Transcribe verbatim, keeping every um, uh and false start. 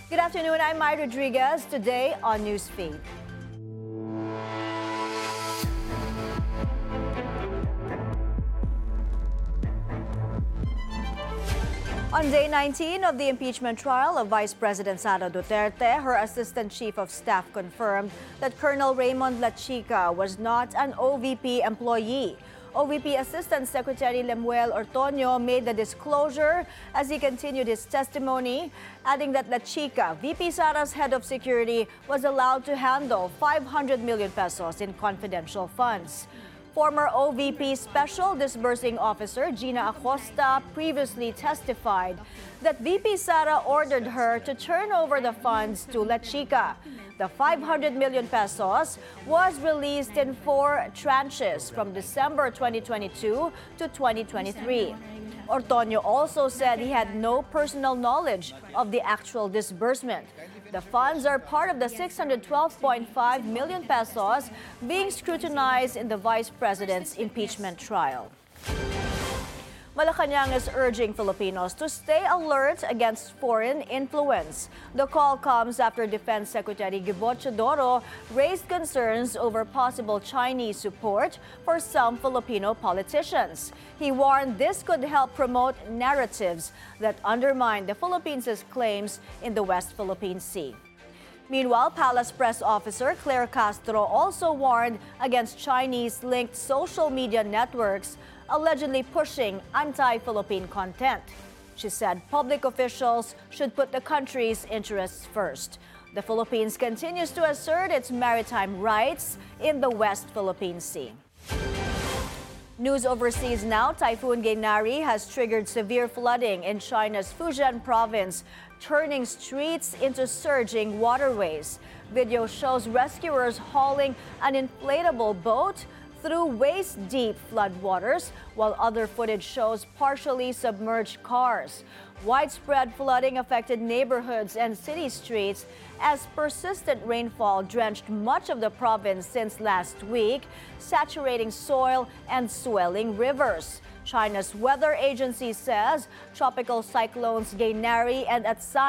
Good afternoon, I'm Mai Rodriguez. Today on Newsfeed. On day nineteen of the impeachment trial of Vice President Sara Duterte, her Assistant Chief of Staff confirmed that Colonel Raymond Lachica was not an O V P employee. O V P Assistant Secretary Lemuel Ortoño made the disclosure as he continued his testimony, adding that Lachica, V P Sara's head of security, was allowed to handle five hundred million pesos in confidential funds. Former O V P Special Disbursing Officer Gina Acosta previously testified that V P Sara ordered her to turn over the funds to Lachica. The five hundred million pesos was released in four tranches from December twenty twenty-two to twenty twenty-three. Ortoño also said he had no personal knowledge of the actual disbursement. The funds are part of the six hundred twelve point five million pesos being scrutinized in the Vice President's impeachment trial. Malacanang is urging Filipinos to stay alert against foreign influence. The call comes after Defense Secretary Gibo Teodoro raised concerns over possible Chinese support for some Filipino politicians. He warned this could help promote narratives that undermine the Philippines' claims in the West Philippine Sea. Meanwhile, Palace Press Officer Claire Castro also warned against Chinese-linked social media networks allegedly pushing anti-Philippine content. She said public officials should put the country's interests first. The Philippines continues to assert its maritime rights in the West Philippine Sea. News overseas now, Typhoon Gaynari has triggered severe flooding in China's Fujian province, turning streets into surging waterways. Video shows rescuers hauling an inflatable boat through waist-deep floodwaters, while other footage shows partially submerged cars. Widespread flooding affected neighborhoods and city streets as persistent rainfall drenched much of the province since last week, saturating soil and swelling rivers. China's weather agency says tropical cyclones Gaynari and Atsan